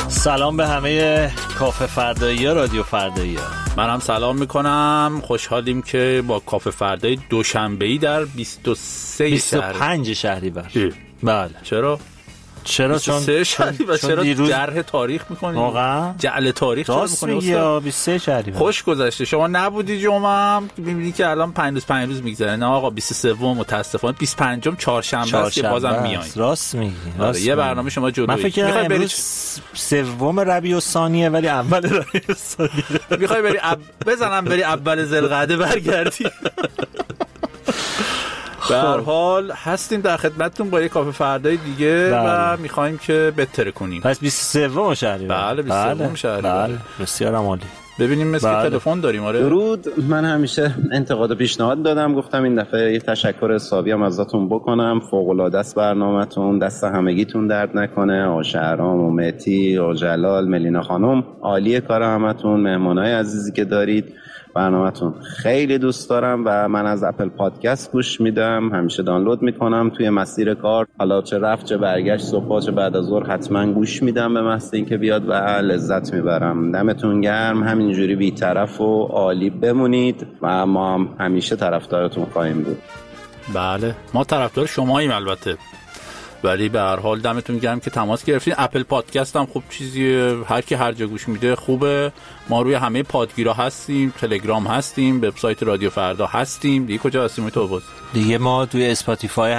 سلام به همه کافه فردایی ها، رادیو فردایی ها. من هم سلام میکنم. خوشحالیم که با کافه فردایی دوشنبه‌ای در 25 شهریور. بله. چرا چون چرا جرح تاریخ میکنی؟ واقعا جعل تاریخ چرا میکنی؟ یا 23 شهریور. خوش گذشته. شما نبودی جمعه هم میبینی که الان 5 روز میگذره. نه آقا 23 متاسفانه 25 چهارشنبه است که بازم میایین. راست میگی. یه برنامه شما جلویی. من فکر کنم امروز سوم ربیع الثانیه ولی اول ربیع الثانیه. میخوای بری اول ذوالقعده برگردی. به هر حال هستیم در خدمتتون با یک کافه فردای دیگه و میخوایم که بهتر کنیم. پس 23 شهریور. بله 23 شهریور. بله بسیار عالی. ببینیم مثل تلفن داریم. آره درود. من همیشه انتقاد و پیشنهاد دادم، گفتم این دفعه یه تشکر حسابی هم ازتون بکنم. فوق العاده است برنامه‌تون، دست همگیتون درد نکنه. آقا شهرام و مهدی و جلال، ملینا خانم، عالیه کار همتون. مهمونای عزیزی که دارید، برنامه‌تون خیلی دوست دارم و من از اپل پادکست گوش میدم، همیشه دانلود میکنم توی مسیر کار، حالا چه رفت چه برگشت، صبح چه بعد از ظهر حتما گوش میدم به محض اینکه بیاد و لذت میبرم. دمتون گرم، همینجوری بی‌طرف و عالی بمونید و ما هم همیشه طرفدارتون خواهیم بود. بله ما طرفدار شماییم البته، ولی به هر حال دمتون گرم که تماس گرفتین. اپل پادکست هم خوب چیزیه، هر کی هر جا گوش میده خوبه. ما روی همه پادگیرها هستیم، تلگرام هستیم، وبسایت رادیو فردا هستیم. دیگه کجا هستیم تو باز؟ دیگه ما توی اسپاتیفای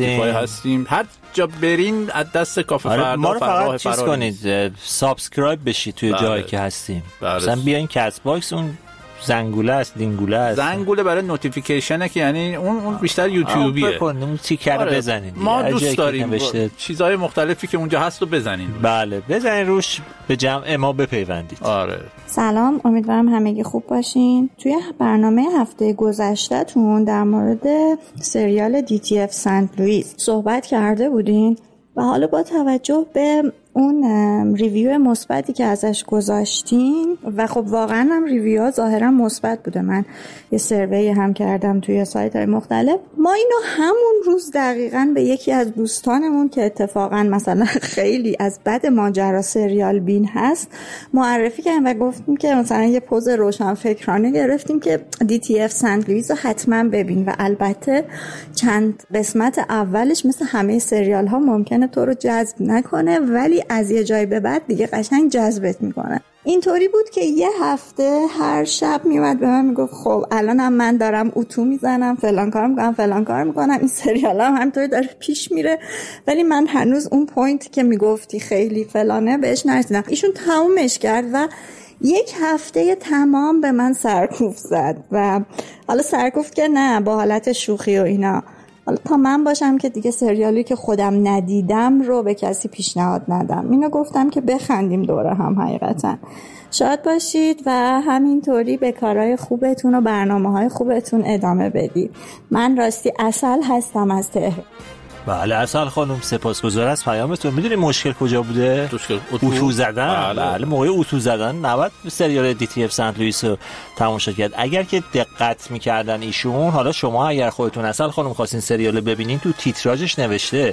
هستیم. هر جا برین از دست کافه فردا. ما رو فقط چیز کنید، سابسکرایب بشید توی جایی که هستیم. مثلا بیاین کست باکس، اون زنگوله است، دینگوله است. زنگوله برای نوتیفیکیشنه که یعنی اون بیشتر یوتیوبیه. اون تیکر رو بزنید. ما دوست داریم چیزهای مختلفی که اونجا هست رو بزنین. بله بزنین روش، به جمع ما بپیوندید. آره. سلام، امیدوارم همگی خوب باشین. توی برنامه هفته گذشته‌تون در مورد سریال DTF سنت لوئیس صحبت کرده بودین و حالا با توجه به اون ریویو مثبتی که ازش گذاشتین و خب واقعا هم ریویوها ظاهرا مثبت بوده، من یه سروی هم کردم توی سایت‌های مختلف، ما اینو همون روز دقیقاً به یکی از دوستانمون که اتفاقا مثلا خیلی از بد ماجرا سریال بین هست معرفی کردیم و گفتیم که مثلا یه پوز روشنفکرانه گرفتیم که DTF سنت لوئیس رو حتما ببین و البته چند قسمت اولش مثل همه سریال ها ممکنه تو رو جذب نکنه ولی از یه جای به بعد دیگه قشنگ جذبت میکنه. اینطوری بود که یه هفته هر شب میومد به من میگفت خب الانم من دارم اتو میزنم، فلان کار میکنم، این سریال هم همینطوری داره پیش میره، ولی من هنوز اون پوینت که میگفتی خیلی فلانه بهش نرسیدم. ایشون تمومش کرد و یک هفته تمام به من سرکوف زد و حالا سرکوف که نه با حالت شوخی و اینا، حالا تا من باشم که دیگه سریالی که خودم ندیدم رو به کسی پیشنهاد ندم. اینو گفتم که بخندیم دوره هم. حقیقتا شاد باشید و همینطوری به کارهای خوبتون و برنامه‌های خوبتون ادامه بدید. من راستی عسل هستم از تهران. بله عسل خانم سپاسگزار از پیامتون. میدونی مشکل کجا بوده؟ اتو زدن. بله موقع اتو زدن نباید سریال DTF سنت لوئیس رو تماشا کرد. اگر که دقت میکردن ایشون، حالا شما اگر خودتون عسل خانم خواستین سریال ببینین تو تیتراژش نوشته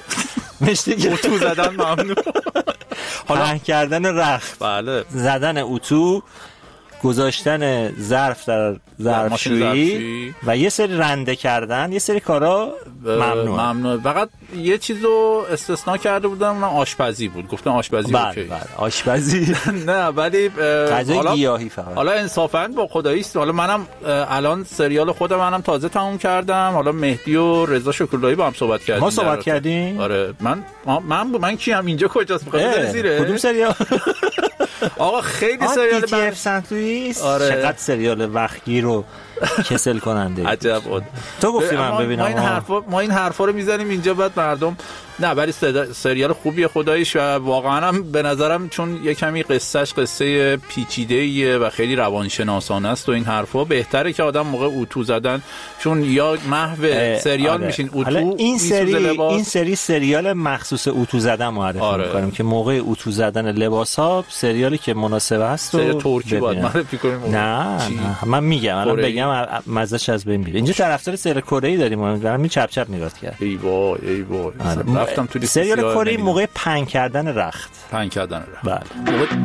که اتو زدن ممنوع. حالا کردن رخت، بله زدن اتو، گذاشتن ظرف در ظرفشویی و یه سری رنده کردن، یه سری کارا ممنوع. فقط یه چیزو استثناء کرده بودن، اونم آشپزی بود. گفتن آشپزی اوکی. بله آشپزی نه ولی غذای گیاهی فقط. حالا انصافاً با خدایی است. حالا منم الان سریال خودم منم تازه تموم کردم. حالا مهدی و رضا شکرلایی با هم صحبت کردیم. ما صحبت کردیم. آره من کیم اینجا کجاست؟ می‌خوام زیره کدوم سریال؟ آقا خیلی سریال DTF سنت لوئیس. چقدر سریال وقتگیر رو کسل کننده. عجب. تو گفتی من ببینم. ما این حرفا رو میزنیم اینجا بعد مردم نه، ولی سریال خوبیه خداییش و واقعا هم به نظرم چون یه کمی قصه پیچیده‌ایه و خیلی روانشناسانه است و این حرفا، بهتره که آدم موقع اتو زدن، چون یا محو سریال میشین اتو این سریال مخصوص اتو زدن معرفی می‌کنیم که موقع اتو زدن لباس‌ها سریالی که مناسب است و ترکی باید معرفی کنیم. نه من میگم الان بگم مزهش از بین میره. اینجا طرفدار سریال کره‌ای داریم، من چپ چپ نگاه کرد. ای وای گفتم تو لیست سریال کره موقع پنگ کردن رخت. بله.